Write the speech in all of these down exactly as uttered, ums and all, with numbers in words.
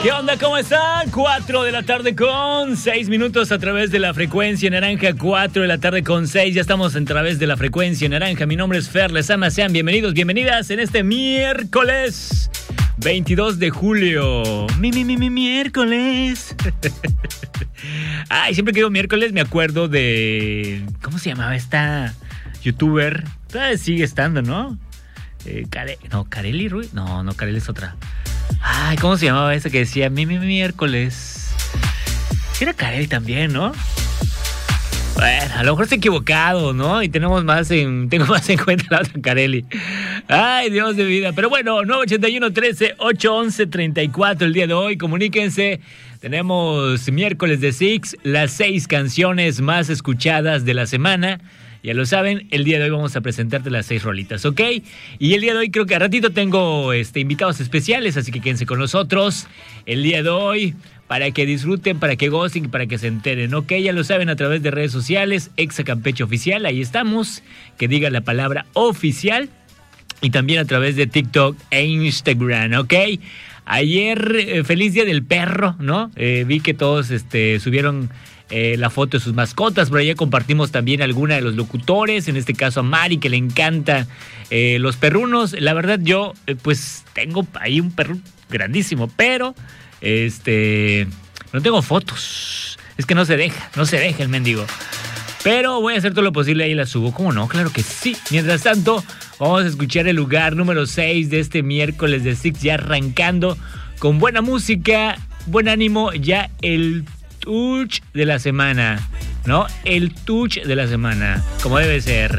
¿Qué onda? ¿Cómo están? cuatro de la tarde con seis minutos a través de la frecuencia naranja. cuatro de la tarde con seis. Ya estamos a través de la frecuencia naranja. Mi nombre es Fer Lezama. Sean bienvenidos, bienvenidas en este miércoles veintidós de julio. Mi, mi, mi, mi, miércoles. Ay, siempre que digo miércoles me acuerdo de... ¿Cómo se llamaba esta youtuber? Todavía sigue estando, ¿no? Eh, Care... No, Kareli Ruiz. No, no, Kareli es otra. Ay, ¿cómo se llamaba esa que decía mi, mi, mi miércoles? Era Kareli también, ¿no? Bueno, a lo mejor estoy equivocado, ¿no? Y tenemos más en, tengo más en cuenta la otra Kareli. Ay, Dios de vida. Pero bueno, nueve ochenta y uno, trece, ocho once, treinta y cuatro el día de hoy. Comuníquense. Tenemos miércoles de Six, las seis canciones más escuchadas de la semana. Ya lo saben, el día de hoy vamos a presentarte las seis rolitas, ¿ok? Y el día de hoy creo que a ratito tengo este, invitados especiales, así que quédense con nosotros el día de hoy para que disfruten, para que gocen y para que se enteren, ¿ok? Ya lo saben a través de redes sociales, Exa Campeche Oficial, ahí estamos, que diga la palabra oficial, y también a través de TikTok e Instagram, ¿ok? Ayer, eh, feliz Día del Perro, ¿no? Eh, vi que todos este, subieron... Eh, la foto de sus mascotas, pero ya compartimos también alguna de los locutores, en este caso a Mari, que le encanta eh, los perrunos. La verdad yo eh, pues tengo ahí un perro grandísimo, pero este no tengo fotos, es que no se deja, no se deja el mendigo, pero voy a hacer todo lo posible, ahí la subo, ¿cómo no? Claro que sí. Mientras tanto, vamos a escuchar el lugar número seis de este miércoles de Six, ya arrancando con buena música, buen ánimo, ya el touch de la semana, ¿no? El touch de la semana, como debe ser.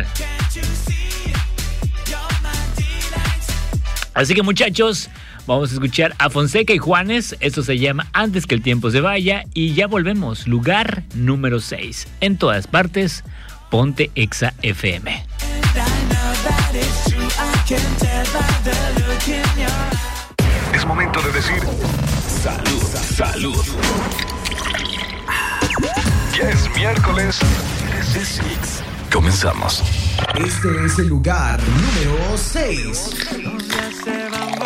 Así que muchachos, vamos a escuchar a Fonseca y Juanes. Esto se llama Antes que el tiempo se vaya. Y ya volvemos, lugar número seis. En todas partes, ponte Exa F M. Es momento de decir salud, salud. Ya es miércoles de Six. Comenzamos. Este es el lugar número seis.